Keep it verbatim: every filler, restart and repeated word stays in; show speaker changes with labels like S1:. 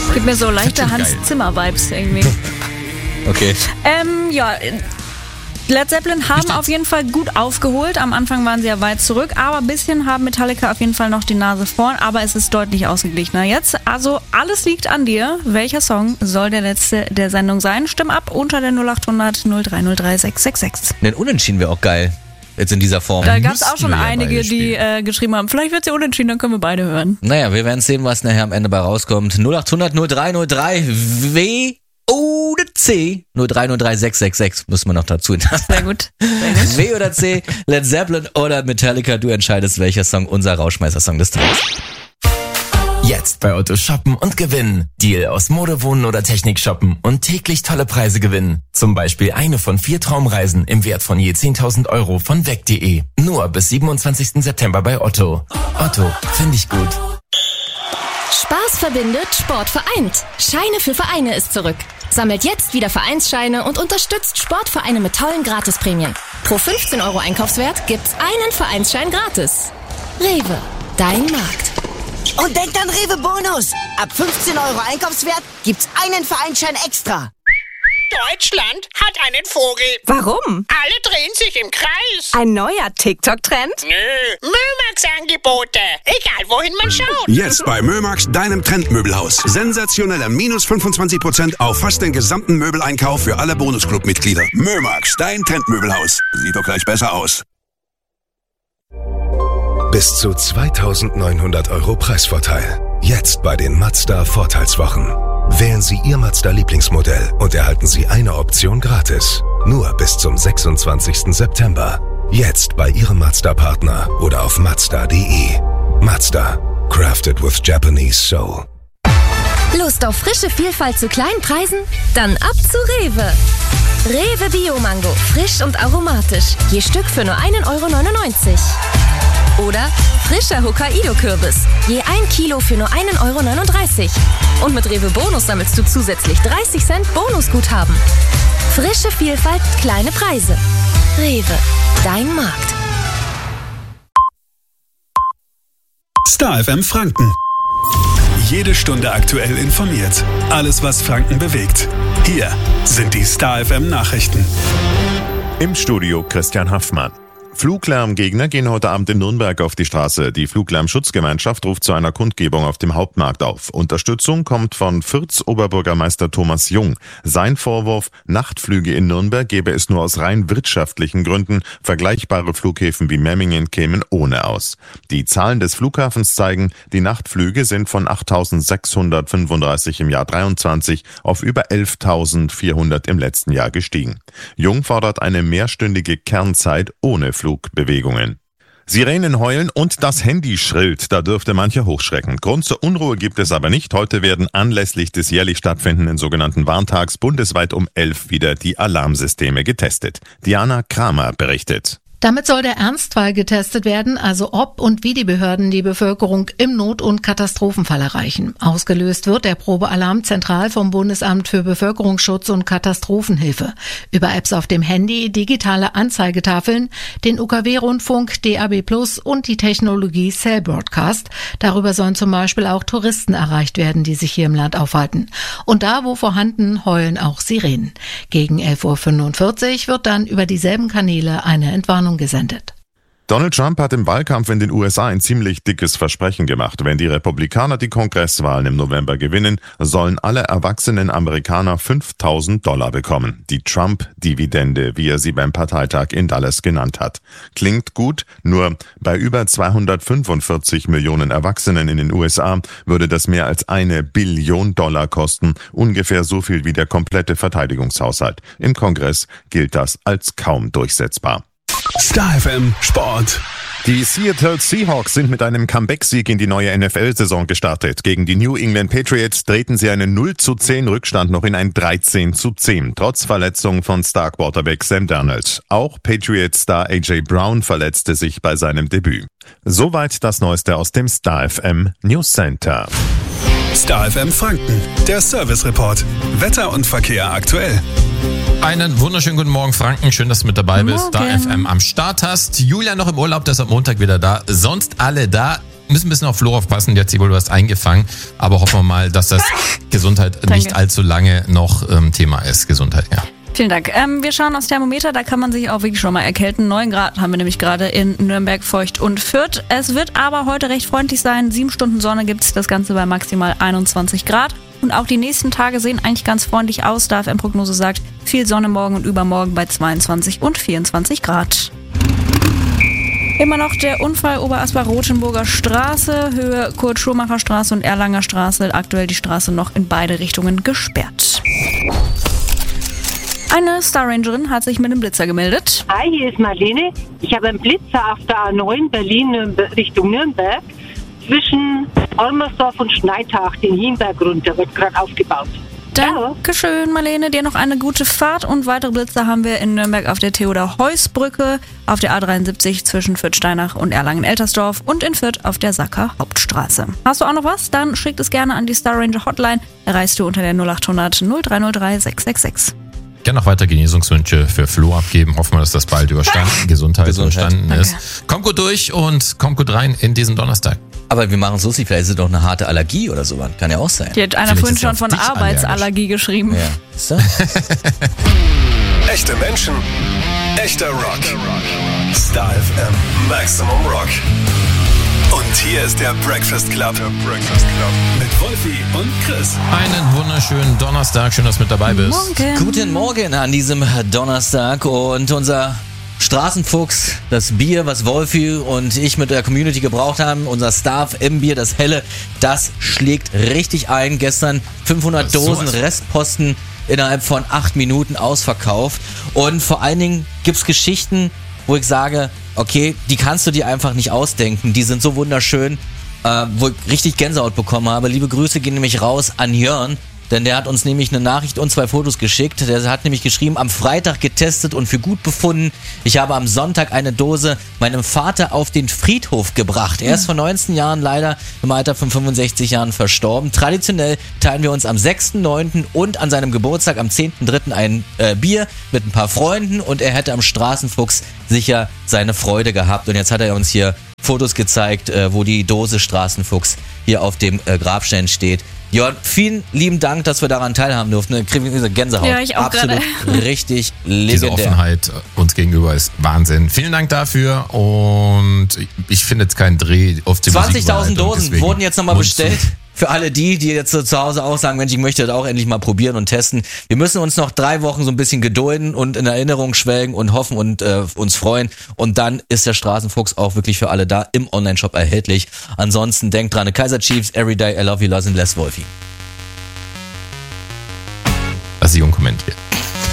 S1: Gibt mir so leichte Hans-Zimmer-Vibes irgendwie.
S2: Okay.
S1: Ähm, ja, Led Zeppelin haben auf jeden Fall gut aufgeholt. Am Anfang waren sie ja weit zurück, aber ein bisschen haben Metallica auf jeden Fall noch die Nase vorn, aber es ist deutlich ausgeglichener jetzt. Also alles liegt an dir. Welcher Song soll der letzte der Sendung sein? Stimm ab unter der null acht hundert null drei null drei sechs sechs sechs.
S2: Den Unentschieden wäre auch geil. Jetzt in dieser Form.
S1: Da gab es auch schon einige, die äh, geschrieben haben, vielleicht wird sie unentschieden, dann können wir beide hören.
S2: Naja, wir werden sehen, was nachher am Ende bei rauskommt. null acht hundert null drei null drei W oder C null drei null drei sechs sechs sechs muss man noch dazu hinterlassen.
S1: Sehr gut. Sehr gut.
S2: W oder C, Led Zeppelin oder Metallica, du entscheidest, welcher Song unser Rauschmeißer-Song des Tages.
S3: Jetzt bei Otto shoppen und gewinnen. Deal aus Mode, Wohnen oder Technik shoppen und täglich tolle Preise gewinnen. Zum Beispiel eine von vier Traumreisen im Wert von je zehntausend Euro von weg punkt de. Nur bis siebenundzwanzigsten September bei Otto. Otto, finde ich gut.
S4: Spaß verbindet, Sport vereint. Scheine für Vereine ist zurück. Sammelt jetzt wieder Vereinsscheine und unterstützt Sportvereine mit tollen Gratisprämien. Pro fünfzehn Euro Einkaufswert gibt's einen Vereinsschein gratis. Rewe, dein Markt.
S5: Und denkt an Rewe Bonus. Ab fünfzehn Euro Einkaufswert gibt's einen Vereinsschein extra.
S6: Deutschland hat einen Vogel.
S7: Warum?
S6: Alle drehen sich im Kreis.
S7: Ein neuer TikTok-Trend?
S6: Nö, Mömax-Angebote. Egal, wohin man schaut.
S8: Jetzt bei Mömax, deinem Trendmöbelhaus. Sensationelle minus fünfundzwanzig Prozent auf fast den gesamten Möbeleinkauf für alle Bonusclub-Mitglieder. Mömax, dein Trendmöbelhaus. Sieht doch gleich besser aus.
S9: Bis zu zweitausendneunhundert Euro Preisvorteil. Jetzt bei den Mazda Vorteilswochen. Wählen Sie Ihr Mazda-Lieblingsmodell und erhalten Sie eine Option gratis. Nur bis zum sechsundzwanzigsten September. Jetzt bei Ihrem Mazda-Partner oder auf mazda punkt de. Mazda. Crafted with Japanese soul.
S4: Lust auf frische Vielfalt zu kleinen Preisen? Dann ab zu Rewe. Rewe Bio-Mango. Frisch und aromatisch. Je Stück für nur ein Euro neunundneunzig. Oder frischer Hokkaido-Kürbis. Je ein Kilo für nur ein Euro neununddreißig. Und mit Rewe Bonus sammelst du zusätzlich dreißig Cent Bonusguthaben. Frische Vielfalt, kleine Preise. Rewe, dein Markt.
S10: Star F M Franken. Jede Stunde aktuell informiert. Alles, was Franken bewegt. Hier sind die Star F M Nachrichten.
S11: Im Studio Christian Haffmann. Fluglärmgegner gehen heute Abend in Nürnberg auf die Straße. Die Fluglärmschutzgemeinschaft ruft zu einer Kundgebung auf dem Hauptmarkt auf. Unterstützung kommt von Fürths Oberbürgermeister Thomas Jung. Sein Vorwurf, Nachtflüge in Nürnberg gäbe es nur aus rein wirtschaftlichen Gründen. Vergleichbare Flughäfen wie Memmingen kämen ohne aus. Die Zahlen des Flughafens zeigen, die Nachtflüge sind von achttausendsechshundertfünfunddreißig im Jahr dreiundzwanzig auf über elftausendvierhundert im letzten Jahr gestiegen. Jung fordert eine mehrstündige Kernzeit ohne Flugbewegungen. Sirenen heulen und das Handy schrillt, da dürfte mancher hochschrecken. Grund zur Unruhe gibt es aber nicht. Heute werden anlässlich des jährlich stattfindenden sogenannten Warntags bundesweit um elf wieder die Alarmsysteme getestet. Diana Kramer berichtet.
S12: Damit soll der Ernstfall getestet werden, also ob und wie die Behörden die Bevölkerung im Not- und Katastrophenfall erreichen. Ausgelöst wird der Probealarm zentral vom Bundesamt für Bevölkerungsschutz und Katastrophenhilfe. Über Apps auf dem Handy, digitale Anzeigetafeln, den U K W-Rundfunk, D A B plus und die Technologie Cell Broadcast. Darüber sollen zum Beispiel auch Touristen erreicht werden, die sich hier im Land aufhalten. Und da, wo vorhanden, heulen auch Sirenen. Gegen elf Uhr fünfundvierzig wird dann über dieselben Kanäle eine Entwarnung gesendet.
S11: Donald Trump hat im Wahlkampf in den U S A ein ziemlich dickes Versprechen gemacht. Wenn die Republikaner die Kongresswahlen im November gewinnen, sollen alle erwachsenen Amerikaner fünftausend Dollar bekommen. Die Trump-Dividende, wie er sie beim Parteitag in Dallas genannt hat. Klingt gut, nur bei über zweihundertfünfundvierzig Millionen Erwachsenen in den U S A würde das mehr als eine Billion Dollar kosten. Ungefähr so viel wie der komplette Verteidigungshaushalt. Im Kongress gilt das als kaum durchsetzbar.
S10: Star F M Sport.
S11: Die Seattle Seahawks sind mit einem Comeback-Sieg in die neue N F L-Saison gestartet. Gegen die New England Patriots drehten sie einen null zu zehn Rückstand noch in ein dreizehn zu zehn, trotz Verletzung von Star-Quarterback Sam Darnold. Auch Patriots-Star A J Brown verletzte sich bei seinem Debüt. Soweit das Neueste aus dem Star F M News Center.
S10: Star F M Franken, der Service Report. Wetter und Verkehr aktuell.
S13: Einen wunderschönen guten Morgen, Franken. Schön, dass du mit dabei bist.
S1: Morgen.
S13: Da F M am Start hast. Julia noch im Urlaub, der ist am Montag wieder da. Sonst alle da. müssen ein bisschen auf Flo aufpassen. Der hat sie wohl was eingefangen. Aber hoffen wir mal, dass das Gesundheit
S1: Danke.
S13: nicht allzu lange noch ähm, Thema ist. Gesundheit, ja.
S1: Vielen Dank. Ähm, wir schauen aufs Thermometer, da kann man sich auch wirklich schon mal erkälten. neun Grad haben wir nämlich gerade in Nürnberg, Feucht und Fürth. Es wird aber heute recht freundlich sein. Sieben Stunden Sonne gibt's, das Ganze bei maximal einundzwanzig Grad. Und auch die nächsten Tage sehen eigentlich ganz freundlich aus. Da F M-Prognose sagt, viel Sonne morgen und übermorgen bei zweiundzwanzig und vierundzwanzig Grad. Immer noch der Unfall Oberasbach-Rothenburger Straße, Höhe Kurt-Schumacher-Straße und Erlanger Straße. Aktuell die Straße noch in beide Richtungen gesperrt. Eine Star Rangerin hat sich mit einem Blitzer gemeldet.
S14: Hi, hier ist Marlene. Ich habe einen Blitzer auf der A neun Berlin Richtung Nürnberg. Zwischen Olmersdorf und Schneitach, den Hienberg runter, wird gerade aufgebaut.
S1: Dankeschön, Marlene. Dir noch eine gute Fahrt. Und weitere Blitzer haben wir in Nürnberg auf der Theodor-Heuss-Brücke, auf der A dreiundsiebzig zwischen Fürth-Steinach und Erlangen-Eltersdorf und in Fürth auf der Sacker Hauptstraße. Hast du auch noch was? Dann schickt es gerne an die Star Ranger Hotline. Erreichst du unter der null acht hundert null drei null drei sechs sechs sechs.
S13: Gerne noch weiter Genesungswünsche für Flo abgeben. Hoffen wir, dass das bald überstanden, Gesundheit,
S2: Gesundheit.
S13: überstanden
S2: Danke.
S13: ist. Kommt gut durch und kommt gut rein in diesen Donnerstag.
S2: Aber wir machen es lustig, vielleicht ist es doch eine harte Allergie oder sowas. Kann ja auch sein.
S1: Hier hat einer
S2: Vielleicht
S1: vorhin
S2: ist sie
S1: schon
S2: auf
S1: von
S2: dich
S1: Arbeitsallergie geschrieben.
S2: Ja. Ist das?
S9: Echte Menschen, echter Rock. Star F M Maximum Rock. Und hier ist der Breakfast Club. Der Breakfast Club. Mit Wolfi und Chris.
S13: Einen wunderschönen Donnerstag. Schön, dass du mit dabei bist.
S1: Morgen.
S2: Guten Morgen an diesem Donnerstag und unser Straßenfuchs, das Bier, was Wolfi und ich mit der Community gebraucht haben, unser Staff im Bier, das Helle, das schlägt richtig ein. Gestern fünfhundert Dosen Restposten innerhalb von acht Minuten ausverkauft. Und vor allen Dingen gibt's Geschichten, wo ich sage, okay, die kannst du dir einfach nicht ausdenken. Die sind so wunderschön, äh, wo ich richtig Gänsehaut bekommen habe. Liebe Grüße gehen nämlich raus an Jörn, denn der hat uns nämlich eine Nachricht und zwei Fotos geschickt. Der hat nämlich geschrieben, am Freitag getestet und für gut befunden. Ich habe am Sonntag eine Dose meinem Vater auf den Friedhof gebracht. Er ist vor neunzehn Jahren leider im Alter von fünfundsechzig Jahren verstorben. Traditionell teilen wir uns am sechsten neunten und an seinem Geburtstag am zehnten dritten ein äh, Bier mit ein paar Freunden und er hätte am Straßenfuchs sicher seine Freude gehabt. Und jetzt hat er uns hier Fotos gezeigt, äh, wo die Dose Straßenfuchs hier auf dem äh, Grabstein steht. Jörn, vielen lieben Dank, dass wir daran teilhaben durften. Eine kriege Gänsehaut.
S1: Ja, ich auch
S2: Absolut
S1: gerade.
S2: richtig
S13: Diese
S2: legendär.
S13: Offenheit uns gegenüber ist Wahnsinn. Vielen Dank dafür und ich finde jetzt keinen Dreh auf die
S2: zwanzigtausend Dosen
S13: deswegen
S2: wurden jetzt nochmal
S13: Mund
S2: bestellt.
S13: zu.
S2: Für alle die, die jetzt so zu Hause auch sagen, Mensch, ich möchte das auch endlich mal probieren und testen. Wir müssen uns noch drei Wochen so ein bisschen gedulden und in Erinnerung schwelgen und hoffen und äh, uns freuen. Und dann ist der Straßenfuchs auch wirklich für alle da im Onlineshop erhältlich. Ansonsten denkt dran, Kaiser Chiefs, Everyday, I love you, Los and less Wolfi.
S13: Das ist unkommentiert.